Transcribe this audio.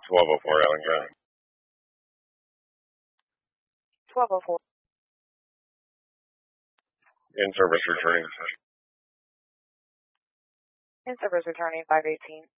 1204 Allen Drive. 1204. In service returning. In service returning 518.